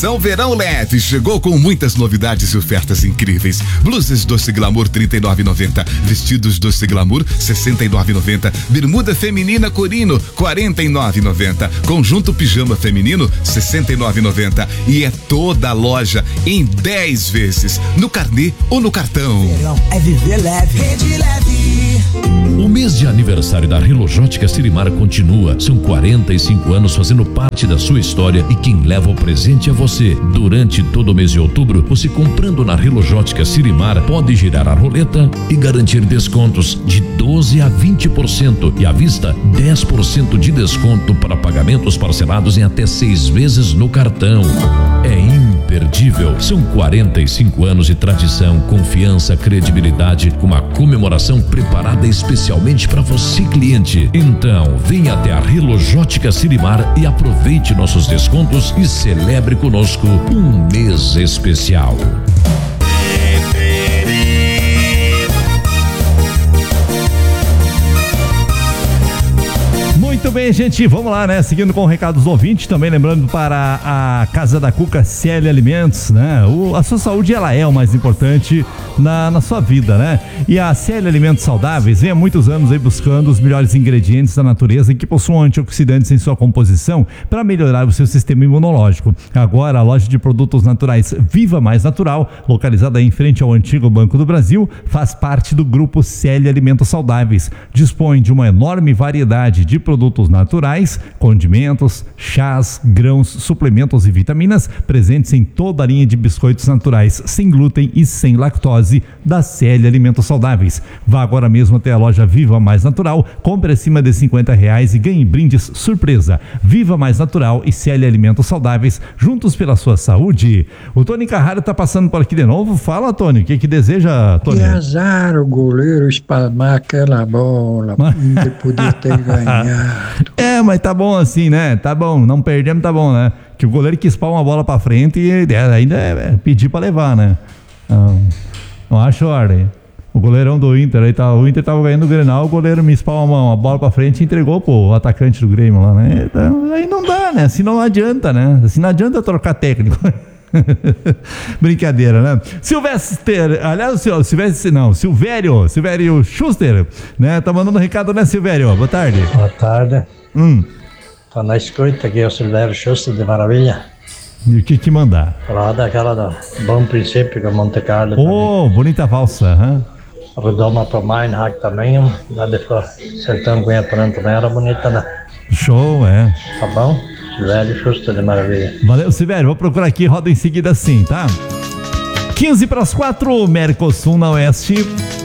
São Verão LED chegou com muitas novidades e ofertas incríveis. Blusas Doce Glamour R$ 39,90, vestidos Doce Glamour R$ 69,90, bermuda feminina Corino R$ 49,90, conjunto pijama feminino R$ 69,90 e é toda a loja em 10 vezes, no carnê ou no cartão. Verão é viver leve, rede leve. O mês de aniversário da Relojótica Sirimar continua. São 45 anos fazendo parte da sua história e quem leva o presente é você. Durante todo o mês de outubro, você comprando na Relojótica Sirimar pode girar a roleta e garantir descontos de 12% a 20% e à vista 10% de desconto para pagamentos parcelados em até 6 vezes no cartão. É imperdível. São 45 anos de tradição, confiança, credibilidade, com uma comemoração preparada especialmente para você, cliente. Então, venha até a Relojótica Sirimar e aproveite nossos descontos e celebre conosco um mês especial. Muito bem, gente, vamos lá, né? Seguindo com o recado dos ouvintes, também lembrando para a Casa da Cuca CL Alimentos, né? A sua saúde, ela é o mais importante na sua vida, né? E a CL Alimentos Saudáveis vem há muitos anos aí buscando os melhores ingredientes da natureza que possuam antioxidantes em sua composição para melhorar o seu sistema imunológico. Agora, a loja de produtos naturais Viva Mais Natural, localizada aí em frente ao antigo Banco do Brasil, faz parte do grupo CL Alimentos Saudáveis. Dispõe de uma enorme variedade de produtos naturais, condimentos, chás, grãos, suplementos e vitaminas presentes em toda a linha de biscoitos naturais sem glúten e sem lactose da CL Alimentos Saudáveis. Vá agora mesmo até a loja Viva Mais Natural, compre acima de R$50 e ganhe brindes surpresa. Viva Mais Natural e CL Alimentos Saudáveis, juntos pela sua saúde. O Tony Carraro tá passando por aqui de novo. Fala, Tony, o que deseja, Tony? Que azar o goleiro espalmar aquela bola, não podia ter ganhado. É, mas tá bom assim, né? Tá bom, não perdemos, tá bom, né? Que o goleiro que espalma a bola pra frente e ainda é pedir pra levar, né? Não acho ordem. O goleirão do Inter, o Inter tava ganhando o Grenal, o goleiro me espalma a bola pra frente e entregou pro atacante do Grêmio lá, né? Então, aí não dá, né? Assim não adianta, né? Assim não adianta trocar técnico. Brincadeira, né? Silvério Schuster, né? Tá mandando um recado, né, Silvério? Boa tarde. Boa tarde. Tô na escuta aqui, é o Silvério Schuster de Maravilha. E o que mandar? Falar daquela do Bom Princípio, que é Monte Carlo. Bonita valsa, hein? Redoma pro Meinhack também, lá de Sertão Cunha Pranto também era bonita, né? Show, é. Tá bom? Silvério Schuster de Maravilha. Valeu, Silvério. Vou procurar aqui, roda em seguida sim, tá? 15 para as 4, Mercosul na Oeste.